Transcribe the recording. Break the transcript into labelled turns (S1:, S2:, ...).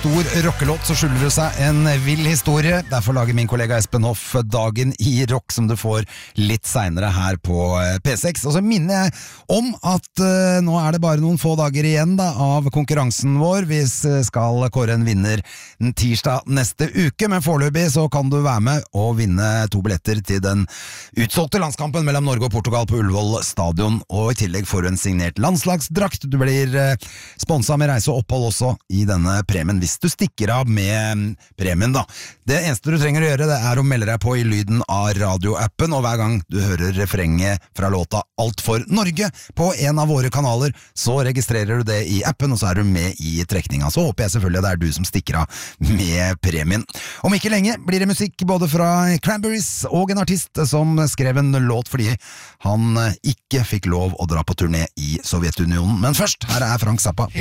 S1: stor rockelåt så skylder det seg en vill historie. Derfor lager min kollega Espen Hoff Dagen i rock som du får litt senere her på P6. Og så minner jeg om at nå er det bare noen få dager igjen da, av konkurransen vår. Vi skal kåre en vinner den tirsdag neste uke, men foreløpig så kan du være med og vinne 2 billetter til den utsolgte landskampen mellom Norge og Portugal på Ullevål stadion, og i tillegg får du en signert landslagsdrakt. Du blir sponset med reise og opphold også i denne premien, hvis du stikker av med premien da. Det eneste du trenger å gjøre, det er å melde deg på i lyden av radioappen, og hver gang du hører refrenget fra låta Alt for Norge på en av våre kanaler, så registrerer du det i appen, og så er du med i trekninga. Så håper jeg selvfølgelig at det er du som stikker av med premien. Om ikke lenge blir det musikk både fra Cranberries og en artist som skrev en låt fordi han ikke fikk lov å dra på turné i Sovjetunionen. Men først, her er Frank Zappa.